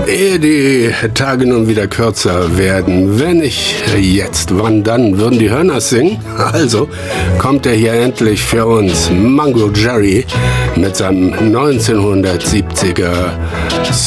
Ehe die Tage nun wieder kürzer werden, wenn nicht jetzt, wann dann, würden die Hörners singen? Also kommt er hier endlich für uns, Mango Jerry, mit seinem 1970er